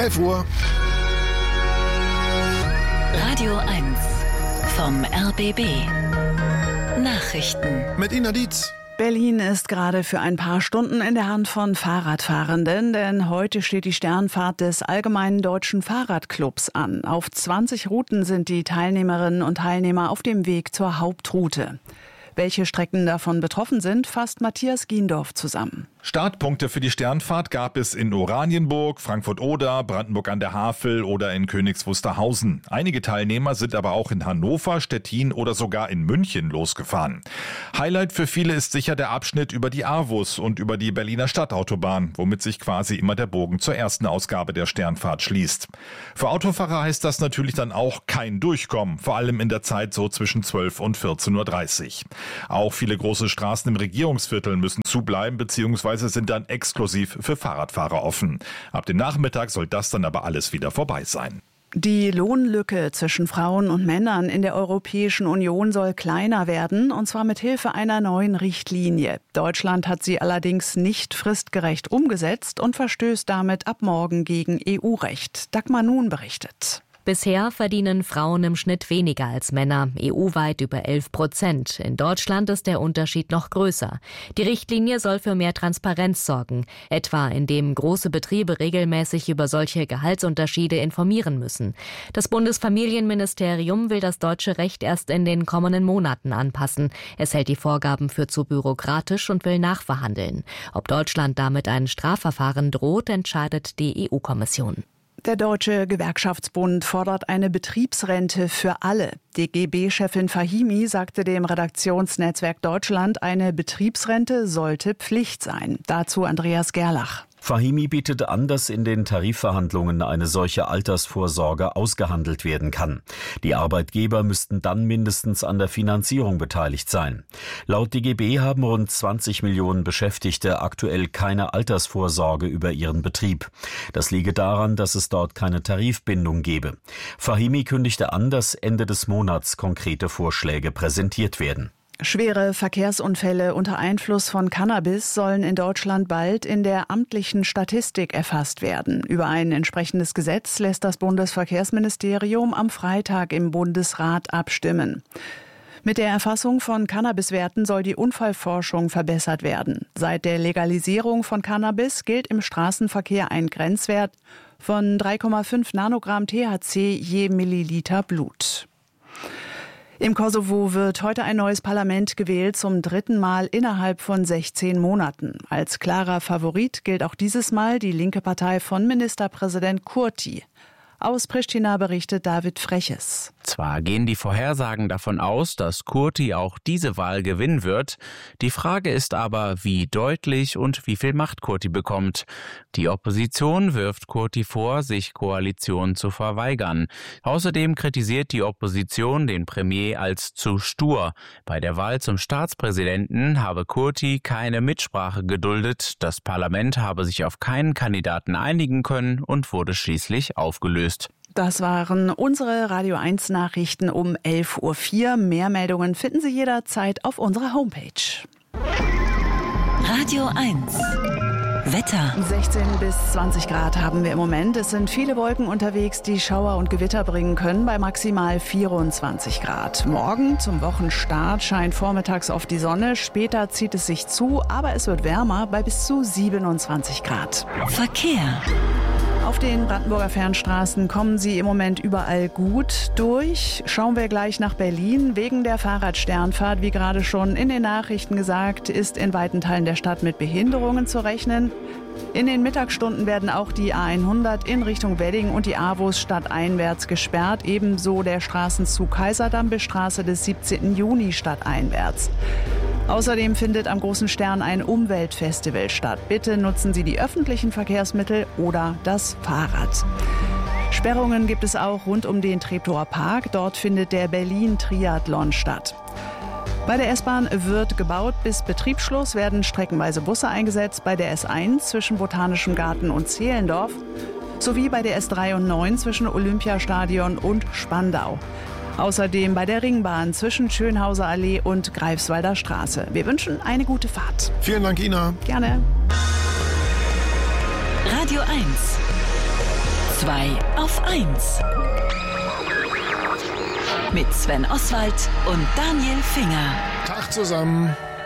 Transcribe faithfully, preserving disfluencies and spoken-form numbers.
elf Uhr. Radio eins vom R B B. Nachrichten. Mit Ina Dietz. Berlin ist gerade für ein paar Stunden in der Hand von Fahrradfahrenden, denn heute steht die Sternfahrt des Allgemeinen Deutschen Fahrradclubs an. Auf zwanzig Routen sind die Teilnehmerinnen und Teilnehmer auf dem Weg zur Hauptroute. Welche Strecken davon betroffen sind, fasst Matthias Giendorf zusammen. Startpunkte für die Sternfahrt gab es in Oranienburg, Frankfurt-Oder, Brandenburg an der Havel oder in Königs Wusterhausen. Einige Teilnehmer sind aber auch in Hannover, Stettin oder sogar in München losgefahren. Highlight für viele ist sicher der Abschnitt über die Arvus und über die Berliner Stadtautobahn, womit sich quasi immer der Bogen zur ersten Ausgabe der Sternfahrt schließt. Für Autofahrer heißt das natürlich dann auch kein Durchkommen, vor allem in der Zeit so zwischen zwölf und vierzehn Uhr dreißig. Auch viele große Straßen im Regierungsviertel müssen zubleiben bzw. sind dann exklusiv für Fahrradfahrer offen. Ab dem Nachmittag soll das dann aber alles wieder vorbei sein. Die Lohnlücke zwischen Frauen und Männern in der Europäischen Union soll kleiner werden, und zwar mit Hilfe einer neuen Richtlinie. Deutschland hat sie allerdings nicht fristgerecht umgesetzt und verstößt damit ab morgen gegen E U-Recht. Dagmar Nun berichtet. Bisher verdienen Frauen im Schnitt weniger als Männer, E U-weit über elf Prozent. In Deutschland ist der Unterschied noch größer. Die Richtlinie soll für mehr Transparenz sorgen, etwa indem große Betriebe regelmäßig über solche Gehaltsunterschiede informieren müssen. Das Bundesfamilienministerium will das deutsche Recht erst in den kommenden Monaten anpassen. Es hält die Vorgaben für zu bürokratisch und will nachverhandeln. Ob Deutschland damit ein Strafverfahren droht, entscheidet die E U-Kommission. Der Deutsche Gewerkschaftsbund fordert eine Betriebsrente für alle. D G B-Chefin Fahimi sagte dem Redaktionsnetzwerk Deutschland, eine Betriebsrente sollte Pflicht sein. Dazu Andreas Gerlach. Fahimi bietet an, dass in den Tarifverhandlungen eine solche Altersvorsorge ausgehandelt werden kann. Die Arbeitgeber müssten dann mindestens an der Finanzierung beteiligt sein. Laut D G B haben rund zwanzig Millionen Beschäftigte aktuell keine Altersvorsorge über ihren Betrieb. Das liege daran, dass es dort keine Tarifbindung gebe. Fahimi kündigte an, dass Ende des Monats konkrete Vorschläge präsentiert werden. Schwere Verkehrsunfälle unter Einfluss von Cannabis sollen in Deutschland bald in der amtlichen Statistik erfasst werden. Über ein entsprechendes Gesetz lässt das Bundesverkehrsministerium am Freitag im Bundesrat abstimmen. Mit der Erfassung von Cannabiswerten soll die Unfallforschung verbessert werden. Seit der Legalisierung von Cannabis gilt im Straßenverkehr ein Grenzwert von drei Komma fünf Nanogramm T H C je Milliliter Blut. Im Kosovo wird heute ein neues Parlament gewählt, zum dritten Mal innerhalb von sechzehn Monaten. Als klarer Favorit gilt auch dieses Mal die linke Partei von Ministerpräsident Kurti. Aus Pristina berichtet David Freches. Zwar gehen die Vorhersagen davon aus, dass Kurti auch diese Wahl gewinnen wird. Die Frage ist aber, wie deutlich und wie viel Macht Kurti bekommt. Die Opposition wirft Kurti vor, sich Koalitionen zu verweigern. Außerdem kritisiert die Opposition den Premier als zu stur. Bei der Wahl zum Staatspräsidenten habe Kurti keine Mitsprache geduldet. Das Parlament habe sich auf keinen Kandidaten einigen können und wurde schließlich aufgelöst. Das waren unsere Radio eins Nachrichten um elf Uhr vier. Mehr Meldungen finden Sie jederzeit auf unserer Homepage. Radio eins. Wetter. sechzehn bis zwanzig Grad haben wir im Moment. Es sind viele Wolken unterwegs, die Schauer und Gewitter bringen können, bei maximal vierundzwanzig Grad. Morgen zum Wochenstart scheint vormittags oft die Sonne, später zieht es sich zu, aber es wird wärmer bei bis zu siebenundzwanzig Grad. Verkehr. Auf den Brandenburger Fernstraßen kommen Sie im Moment überall gut durch. Schauen wir gleich nach Berlin. Wegen der Fahrradsternfahrt, wie gerade schon in den Nachrichten gesagt, ist in weiten Teilen der Stadt mit Behinderungen zu rechnen. In den Mittagsstunden werden auch die A hundert in Richtung Wedding und die Arvus stadteinwärts gesperrt. Ebenso der Straßenzug Kaiserdamm-Straße des siebzehnten Juni stadteinwärts. Außerdem findet am Großen Stern ein Umweltfestival statt. Bitte nutzen Sie die öffentlichen Verkehrsmittel oder das Fahrrad. Sperrungen gibt es auch rund um den Treptower Park. Dort findet der Berlin-Triathlon statt. Bei der S-Bahn wird gebaut. Bis Betriebsschluss werden streckenweise Busse eingesetzt. Bei der S eins zwischen Botanischem Garten und Zehlendorf sowie bei der S drei und neun zwischen Olympiastadion und Spandau. Außerdem bei der Ringbahn zwischen Schönhauser Allee und Greifswalder Straße. Wir wünschen eine gute Fahrt. Vielen Dank, Ina. Gerne. Radio eins. zwei auf eins. Mit Sven Oswald und Daniel Finger. Tag zusammen.